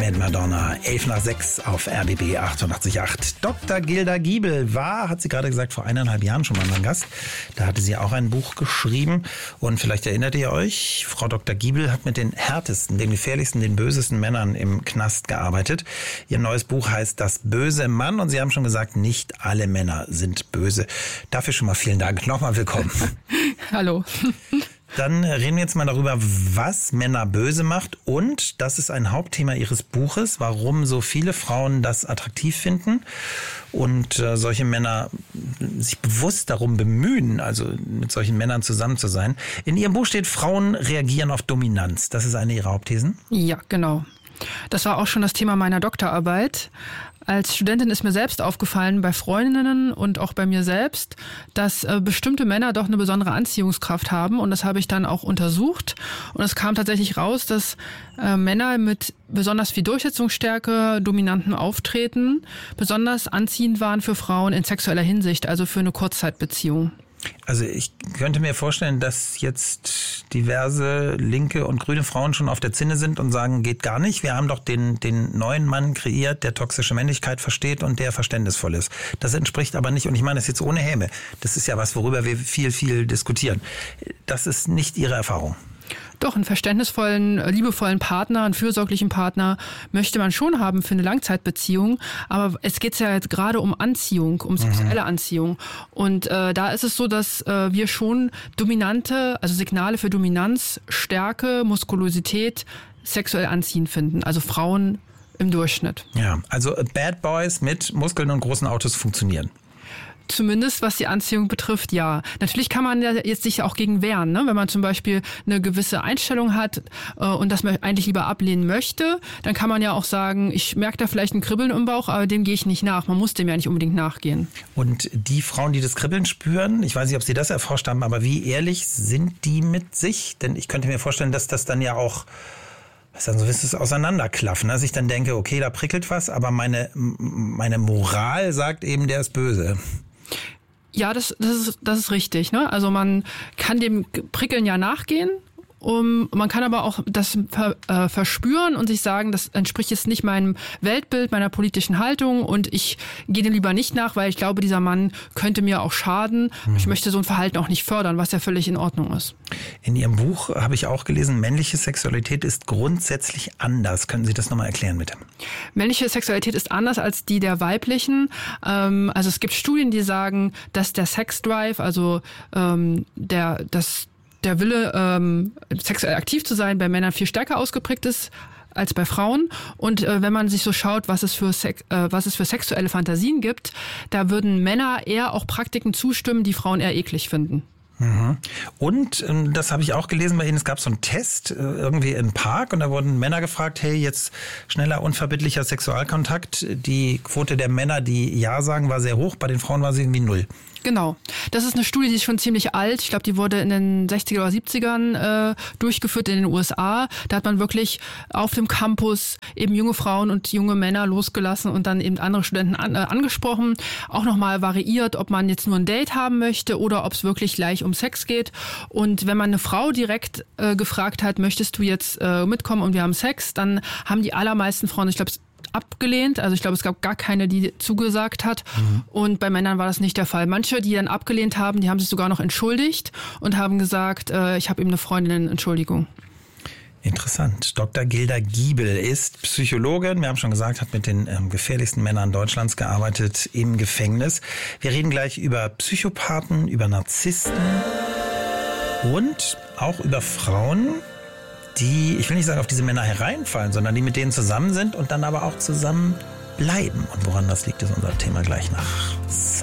and Madonna, 5:11 auf RBB 88.8. Dr. Gilda Giebel hat sie gerade gesagt, vor 1,5 Jahren schon mal mein Gast. Da hatte sie auch ein Buch geschrieben. Und vielleicht erinnert ihr euch, Frau Dr. Giebel hat mit den härtesten, den gefährlichsten, den bösesten Männern im Knast gearbeitet. Ihr neues Buch heißt Das böse Mann. Und Sie haben schon gesagt, nicht alle Männer sind böse. Dafür schon mal vielen Dank. Nochmal willkommen. Hallo. Dann reden wir jetzt mal darüber, was Männer böse macht. Und das ist ein Hauptthema Ihres Buches, warum so viele Frauen das attraktiv finden und solche Männer sich bewusst darum bemühen, also mit solchen Männern zusammen zu sein. In Ihrem Buch steht, Frauen reagieren auf Dominanz. Das ist eine Ihrer Hauptthesen? Ja, genau. Das war auch schon das Thema meiner Doktorarbeit. Als Studentin ist mir selbst aufgefallen, bei Freundinnen und auch bei mir selbst, dass bestimmte Männer doch eine besondere Anziehungskraft haben. Und das habe ich dann auch untersucht. Und es kam tatsächlich raus, dass Männer mit besonders viel Durchsetzungsstärke, dominantem Auftreten besonders anziehend waren für Frauen in sexueller Hinsicht, also für eine Kurzzeitbeziehung. Also ich könnte mir vorstellen, dass jetzt diverse linke und grüne Frauen schon auf der Zinne sind und sagen, geht gar nicht. Wir haben doch den neuen Mann kreiert, der toxische Männlichkeit versteht und der verständnisvoll ist. Das entspricht aber nicht, und ich meine das jetzt ohne Häme, das ist ja was, worüber wir viel diskutieren. Das ist nicht Ihre Erfahrung. Doch, einen verständnisvollen, liebevollen Partner, einen fürsorglichen Partner möchte man schon haben für eine Langzeitbeziehung. Aber es geht ja jetzt gerade um Anziehung, um sexuelle Anziehung. Und da ist es so, dass wir schon dominante, also Signale für Dominanz, Stärke, Muskulosität sexuell anziehend finden. Also Frauen im Durchschnitt. Ja, also Bad Boys mit Muskeln und großen Autos funktionieren. Zumindest was die Anziehung betrifft, ja. Natürlich kann man ja jetzt sich auch gegen wehren, ne? Wenn man zum Beispiel eine gewisse Einstellung hat und das man eigentlich lieber ablehnen möchte, dann kann man ja auch sagen, ich merke da vielleicht ein Kribbeln im Bauch, aber dem gehe ich nicht nach. Man muss dem ja nicht unbedingt nachgehen. Und die Frauen, die das Kribbeln spüren, ich weiß nicht, ob Sie das erforscht haben, aber wie ehrlich sind die mit sich? Denn ich könnte mir vorstellen, dass das dann ja auch so ist es auseinanderklaffen, dass ich dann denke, okay, da prickelt was, aber meine Moral sagt eben, der ist böse. Ja, das ist richtig, ne? Also man kann dem Prickeln ja nachgehen. Man kann aber auch das verspüren und sich sagen, das entspricht jetzt nicht meinem Weltbild, meiner politischen Haltung und ich gehe dem lieber nicht nach, weil ich glaube, dieser Mann könnte mir auch schaden. Ich möchte so ein Verhalten auch nicht fördern, was ja völlig in Ordnung ist. In Ihrem Buch habe ich auch gelesen, männliche Sexualität ist grundsätzlich anders. Können Sie das nochmal erklären, bitte? Männliche Sexualität ist anders als die der weiblichen. Also es gibt Studien, die sagen, dass der Sexdrive, also der Wille, sexuell aktiv zu sein, bei Männern viel stärker ausgeprägt ist als bei Frauen. Und wenn man sich so schaut, was es für sexuelle Fantasien gibt, da würden Männer eher auch Praktiken zustimmen, die Frauen eher eklig finden. Und das habe ich auch gelesen bei Ihnen, es gab so einen Test irgendwie im Park und da wurden Männer gefragt, hey, jetzt schneller, unverbindlicher Sexualkontakt. Die Quote der Männer, die Ja sagen, war sehr hoch, bei den Frauen war sie irgendwie 0. Genau. Das ist eine Studie, die ist schon ziemlich alt. Ich glaube, die wurde in den 60er oder 70ern durchgeführt in den USA. Da hat man wirklich auf dem Campus eben junge Frauen und junge Männer losgelassen und dann eben andere Studenten angesprochen. Auch nochmal variiert, ob man jetzt nur ein Date haben möchte oder ob es wirklich gleich um Sex geht. Und wenn man eine Frau direkt gefragt hat, möchtest du jetzt mitkommen und wir haben Sex, dann haben die allermeisten Frauen, ich glaube, abgelehnt. Also ich glaube, es gab gar keine, die zugesagt hat. Und bei Männern war das nicht der Fall. Manche, die dann abgelehnt haben, die haben sich sogar noch entschuldigt und haben gesagt, ich habe eben eine Freundin, Entschuldigung. Interessant. Dr. Gilda Giebel ist Psychologin. Wir haben schon gesagt, hat mit den gefährlichsten Männern Deutschlands gearbeitet im Gefängnis. Wir reden gleich über Psychopathen, über Narzissten und auch über Frauen, die, ich will nicht sagen, auf diese Männer hereinfallen, sondern die mit denen zusammen sind und dann aber auch zusammen bleiben. Und woran das liegt, ist unser Thema gleich nach